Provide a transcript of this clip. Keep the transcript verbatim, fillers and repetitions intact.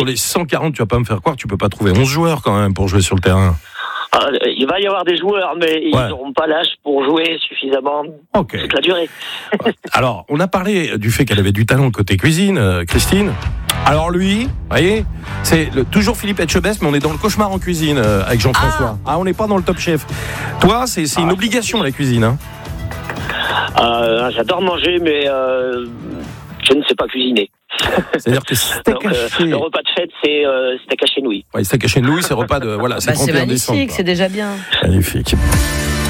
sur les cent quarante, tu vas pas me faire croire, tu peux pas trouver onze joueurs quand même pour jouer sur le terrain. Ah, il va y avoir des joueurs, mais ils n'auront ouais. pas l'âge pour jouer suffisamment okay. toute la durée. Alors, on a parlé du fait qu'elle avait du talent côté cuisine, euh, Christine. Alors lui, vous voyez, c'est le, toujours Philippe Etchebest, mais on est dans le cauchemar en cuisine euh, avec Jean-François. Ah, ah on n'est pas dans le Top Chef. Toi, c'est, c'est ah. une obligation la cuisine. Hein. Euh, j'adore manger, mais euh, je ne sais pas cuisiner. C'est-à-dire que steak Donc, euh, le repas de fête, c'est euh, steak haché nouilles. Oui, steak haché nouilles, c'est repas de voilà, c'est bah, c'est magnifique, c'est déjà bien. Magnifique.